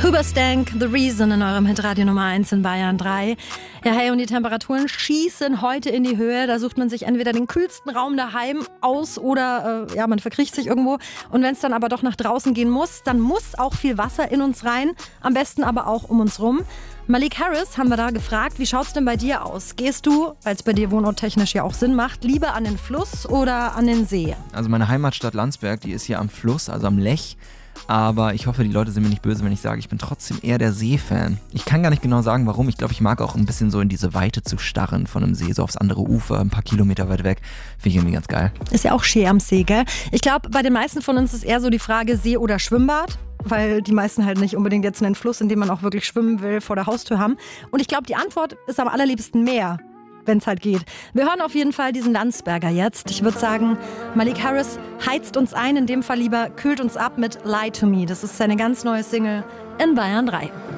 Hoobastank, The Reason in eurem Hitradio Nummer 1 in Bayern 3. Ja, hey, und die Temperaturen schießen heute in die Höhe. Da sucht man sich entweder den kühlsten Raum daheim aus oder man verkriecht sich irgendwo. Und wenn es dann aber doch nach draußen gehen muss, dann muss auch viel Wasser in uns rein. Am besten aber auch um uns rum. Malik Harris haben wir da gefragt, wie schaut's denn bei dir aus? Gehst du, weil es bei dir wohnorttechnisch ja auch Sinn macht, lieber an den Fluss oder an den See? Also meine Heimatstadt Landsberg, die ist hier am Fluss, also am Lech. Aber ich hoffe, die Leute sind mir nicht böse, wenn ich sage, ich bin trotzdem eher der See-Fan. Ich kann gar nicht genau sagen, warum. Ich glaube, ich mag auch ein bisschen so in diese Weite zu starren von einem See, so aufs andere Ufer, ein paar Kilometer weit weg. Finde ich irgendwie ganz geil. Ist ja auch schön am See, gell? Ich glaube, bei den meisten von uns ist eher so die Frage See oder Schwimmbad. Weil die meisten halt nicht unbedingt jetzt einen Fluss, in dem man auch wirklich schwimmen will, vor der Haustür haben. Und ich glaube, die Antwort ist am allerliebsten Meer, wenn es halt geht. Wir hören auf jeden Fall diesen Landsberger jetzt. Ich würde sagen, Malik Harris heizt uns ein, in dem Fall lieber kühlt uns ab mit Lie to Me. Das ist seine ganz neue Single in Bayern 3.